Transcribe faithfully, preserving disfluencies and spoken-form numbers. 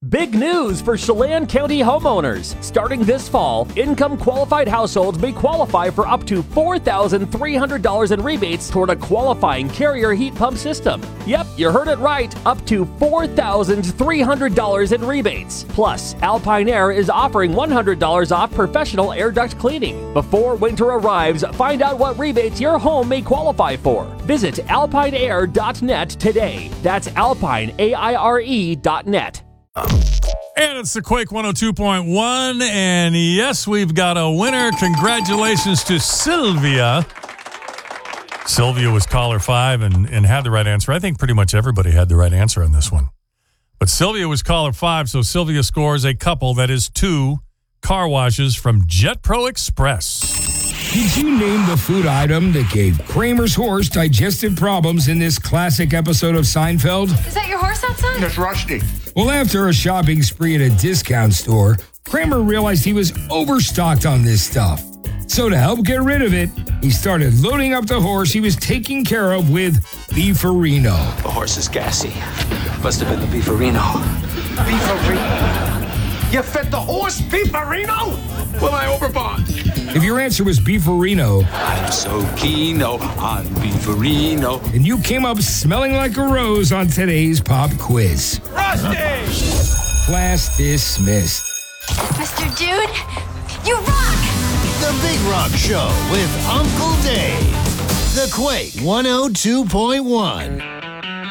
Big news for Chelan County homeowners. Starting this fall, income-qualified households may qualify for up to four thousand three hundred dollars in rebates toward a qualifying Carrier heat pump system. Yep, you heard it right, up to four thousand three hundred dollars in rebates. Plus, Alpine Air is offering one hundred dollars off professional air duct cleaning. Before winter arrives, find out what rebates your home may qualify for. Visit alpine air dot net today. That's alpine, A I R E dot net. And it's the Quake one oh two point one, and yes, we've got a winner. Congratulations to Sylvia. Sylvia was caller five and, and had the right answer. I think pretty much everybody had the right answer on this one. But Sylvia was caller five, so Sylvia scores a couple, that is two car washes from JetPro Express. Did you name the food item that gave Kramer's horse digestive problems in this classic episode of Seinfeld? Is that your horse outside? That's Rusty. Well, after a shopping spree at a discount store, Kramer realized he was overstocked on this stuff. So to help get rid of it, he started loading up the horse he was taking care of with Beefarino. The horse is gassy. Must have been the Beefarino. Beefarino? You fed the horse Beefarino? Well, I overbought. If your answer was Beefarino, I'm so keen on Beefarino, and you came up smelling like a rose on today's pop quiz. Rusty! Class dismissed. Mister Dude, you rock! The Big Rock Show with Uncle Dave. The Quake one oh two point one.